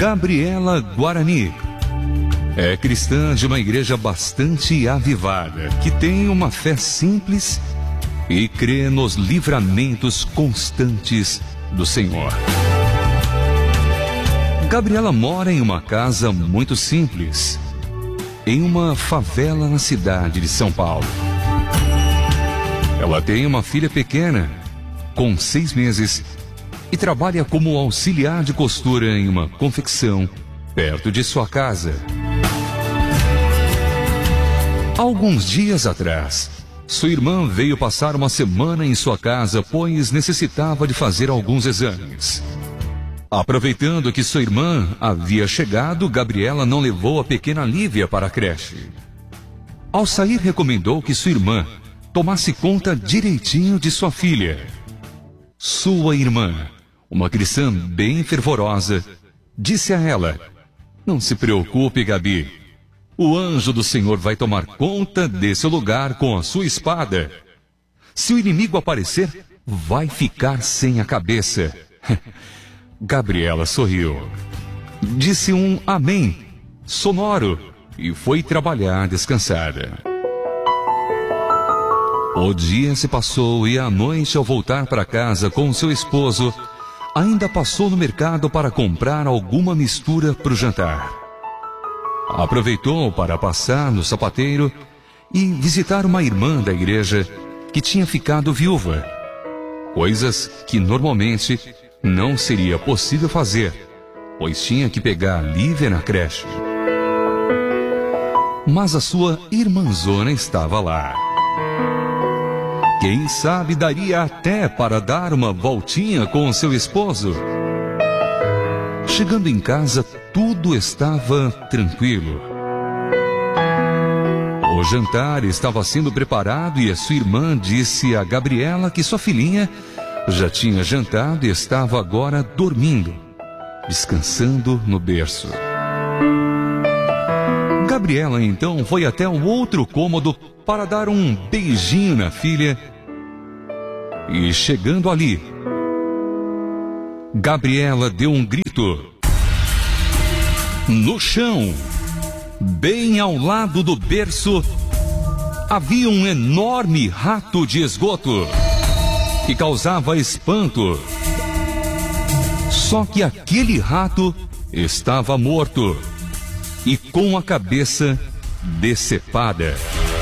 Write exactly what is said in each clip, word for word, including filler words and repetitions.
Gabriela Guarani é cristã de uma igreja bastante avivada, que tem uma fé simples e crê nos livramentos constantes do Senhor. Gabriela mora em uma casa muito simples, em uma favela na cidade de São Paulo. Ela tem uma filha pequena, com seis meses, e trabalha como auxiliar de costura em uma confecção perto de sua casa. Alguns dias atrás, sua irmã veio passar uma semana em sua casa, pois necessitava de fazer alguns exames. Aproveitando que sua irmã havia chegado, Gabriela não levou a pequena Lívia para a creche. Ao sair, recomendou que sua irmã tomasse conta direitinho de sua filha. Sua irmã, uma cristã bem fervorosa, disse a ela: "Não se preocupe, Gabi. O anjo do Senhor vai tomar conta desse lugar com a sua espada. Se o inimigo aparecer, vai ficar sem a cabeça." Gabriela sorriu, disse um amém sonoro e foi trabalhar descansada. O dia se passou e à noite, ao voltar para casa com seu esposo, ainda passou no mercado para comprar alguma mistura para o jantar. Aproveitou para passar no sapateiro e visitar uma irmã da igreja que tinha ficado viúva. Coisas que normalmente não seria possível fazer, pois tinha que pegar a Lívia na creche. Mas a sua irmãzona estava lá. Quem sabe daria até para dar uma voltinha com seu esposo. Chegando em casa, tudo estava tranquilo. O jantar estava sendo preparado e a sua irmã disse a Gabriela que sua filhinha já tinha jantado e estava agora dormindo, descansando no berço. Gabriela então foi até o outro cômodo para dar um beijinho na filha. E chegando ali, Gabriela deu um grito. No chão, bem ao lado do berço, havia um enorme rato de esgoto que causava espanto. Só que aquele rato estava morto e com a cabeça decepada.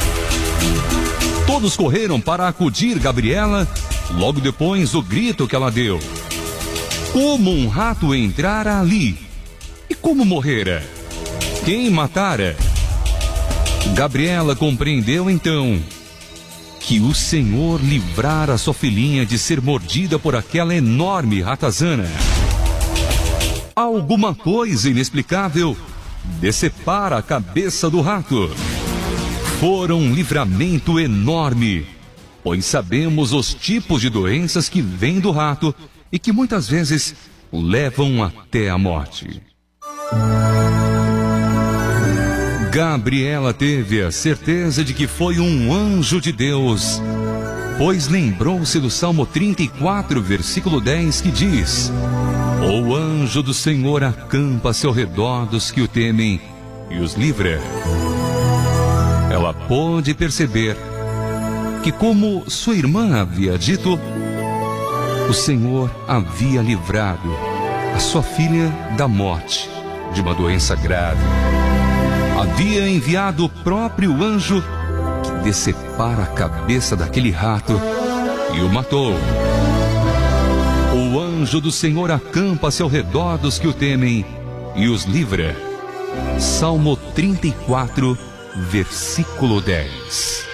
Todos correram para acudir Gabriela logo depois do grito que ela deu. Como um rato entrara ali? E como morrera? Quem matara? Gabriela compreendeu então que o Senhor livrara sua filhinha de ser mordida por aquela enorme ratazana. Alguma coisa inexplicável decepara a cabeça do rato. Fora um livramento enorme, pois sabemos os tipos de doenças que vêm do rato e que muitas vezes levam até a morte. Gabriela teve a certeza de que foi um anjo de Deus, pois lembrou-se do Salmo trinta e quatro, versículo dez, que diz: "O anjo do Senhor acampa-se ao redor dos que o temem e os livra." Ela pôde perceber que, como sua irmã havia dito, o Senhor havia livrado a sua filha da morte de uma doença grave. Havia enviado o próprio anjo que decepara a cabeça daquele rato e o matou. O anjo do Senhor acampa-se ao redor dos que o temem e os livra. Salmo trinta e quatro, versículo dez.